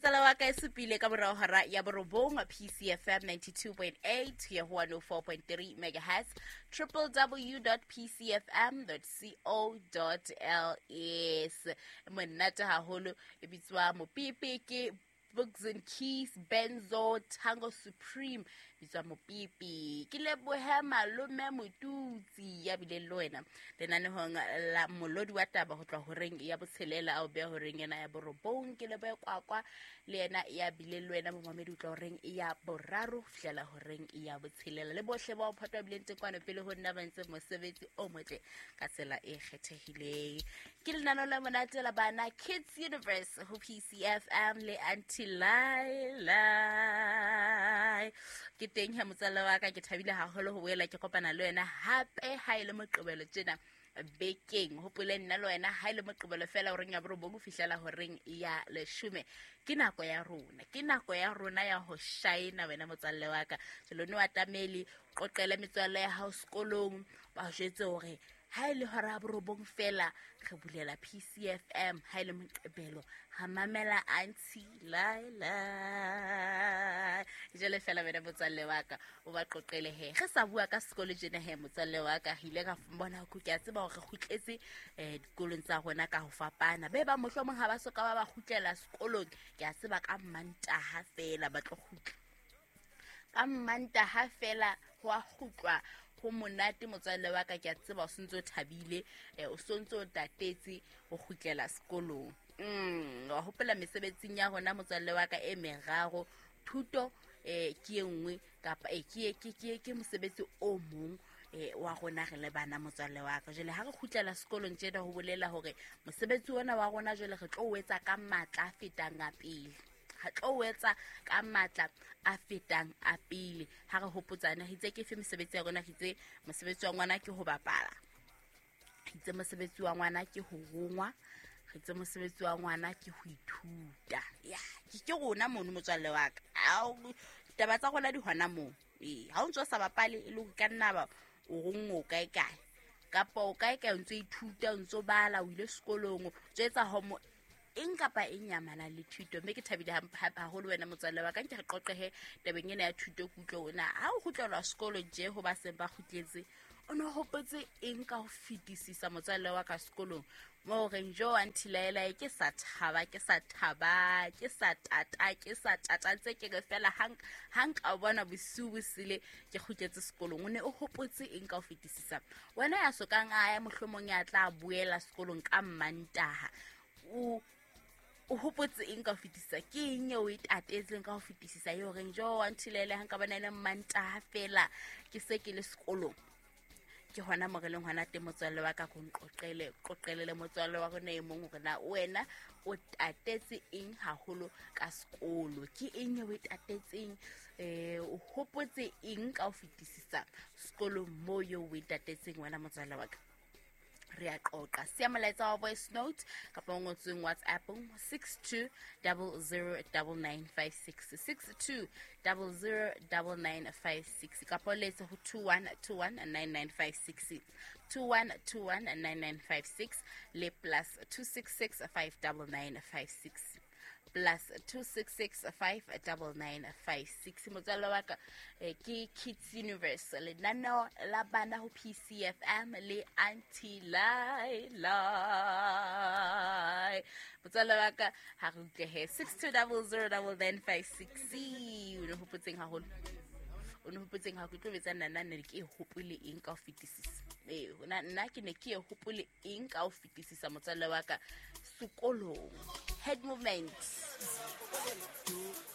motsala wa ka e supile ka morao hara ya borobong PCFM 92.8 ya 104.3 MHz www.pcfm.co.ls monate haholo e bitswa mopipi ke Books and Keys Benzo Tango Supreme bitswa mopipi ke lebohe malome motutsi ya bile le wena lenane ho la molodi wa taba ho tla ho reng ya botshelela a o be ho reng ena ya borobong ke lebohe kwakwa le ena ya bile le wena momamedi o tla ho reng ya boraro fihlela ho reng ya botshelela le bohle ba o phatwa bile ntekwane pele ho nna ba ntse mosebetsi o motle ka tsela e kgethehileng ke lenano la monate la bana Kids Universe ho PCFM le Anti-Lai ke teng ha motsala wa ka ke thabile haholo ho boela ke kopana le wena hape ha ile moqebelo tjena bekeng hopole nna le wena ha ile moqebelo fela o reng ya borobong o fihlela ho reng ya leshume ke nako ya rona ya ho shine wena motsalle wa ka selone wa tameli qoqele metswalle ya hao sekolong ba jwetse hore ha ile hora borobong fela re bulela PCFM ha ile moqebelo ha mamela Anti-Lai jele fela wena motsalle wa ka o ba qoqele he re sa bua ka sekolo jena he motsalle wa ka hile ka bona ho ke a tseba hore re khutletse dikolong tsa rona ka ho fapana be ba mohlomong ha ba soka ba khutlela sekolong ke a tseba ka Mantaha fela ba tlo khutla ka Mantaha fela ho a khutlwa ho monate motswalle wa ka ke a tseba o sontso thabile o sontso tatetse ho khutlela sekolong wa hopela mesebetsing ya rona motswalle wa ka e meraro thuto ke engwe kapa ke mosebetsi o mong wa rona re le bana motswalle wa ka jele ha re khutlela sekolong tjena ho bolela hore mosebetsi ona wa rona jele re tlo o etsa ka matla a fetang a pele ha tlo o etsa ka matla a fetang a pele ha re hopotsana hitse ke fe mosebetsi ya rona hitse mosebetsi wa ngwana ke ho bapala hitse mosebetsi wa ngwana ke ho rongwa hitse mosebetsi wa ngwana ke ho ithuta ya ke rona mono motswalle wa ka taba tsa rona di hona mo ha o ntse sa bapale e le ka nna ba o rongwa kae kapa o kae o ntse ithuta o ntse bala o ile sekolong o tsetsa homo eng kapa eng ya mana le thuto mme ke thabile haholo wena motswalle wa ka nke re qoqehe tabeng ena ya thuto kutlo ona ha o khutlelwa sekolo je ho ba seng ba khutletse o no hopotse eng ka ho fitisisa motswalle wa ka sekolong mo re njo Anti-Lai ke sa thaba ke sa tata ntse ke re fela hang ka bona bosiu sile ke khutletse sekolong o ne o hopotse eng ka ho fitisisa wena ya sokang aya mohlomong ya tla buela sekolong ka Mantaha o hopotse eng ka ho fitisisa ke eng o itatetseng ka ho fitisisa yo re njo Anti-Lai hang ka bona le Mantaha fela ke se ke le sekolong ke hona moreleng hona te motswalle wa ka go qoqelele motswalle wa rona e mong hore na wena o tatetse eng haholo ka sekolo ke eng o itatetseng o hopotse eng ka ho fitisisa sekolo mo yo o itatetseng wena motswalle wa ka re a qoqa sia molaetsa wa voice note kapa o ngotsweng WhatsApp 62009956 62009956 kapa letsa ho 21219956 21219956 le plus 26659956 plus 26659956 motswalle wa ka ke Kids Universe lenano la bana ho PCFM le Anti-Lai motswalle wa ka ha re utlwe 62009956 o no hopotseng haholo o no hopotseng ha ke tlo betsa nna ne ke hopole eng ka ho fitisisa nna ke ne ke hopole eng ka ho fitisisa motswalle wa ka sekolong head movements